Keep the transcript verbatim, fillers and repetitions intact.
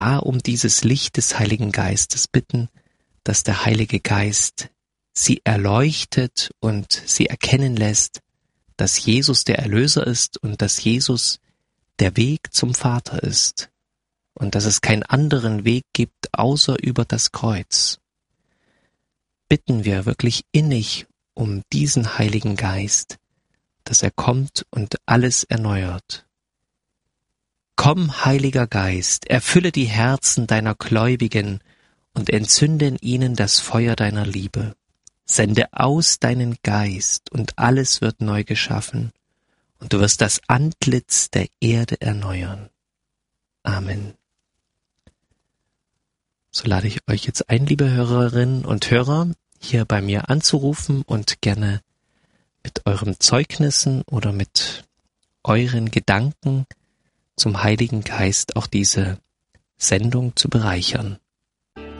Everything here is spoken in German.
A, um dieses Licht des Heiligen Geistes bitten, dass der Heilige Geist sie erleuchtet und sie erkennen lässt, dass Jesus der Erlöser ist und dass Jesus der Weg zum Vater ist und dass es keinen anderen Weg gibt, außer über das Kreuz. Bitten wir wirklich innig um diesen Heiligen Geist, dass er kommt und alles erneuert. Komm, Heiliger Geist, erfülle die Herzen deiner Gläubigen und entzünde in ihnen das Feuer deiner Liebe. Sende aus deinen Geist und alles wird neu geschaffen und du wirst das Antlitz der Erde erneuern. Amen. So lade ich euch jetzt ein, liebe Hörerinnen und Hörer, hier bei mir anzurufen und gerne mit euren Zeugnissen oder mit euren Gedanken zum Heiligen Geist auch diese Sendung zu bereichern.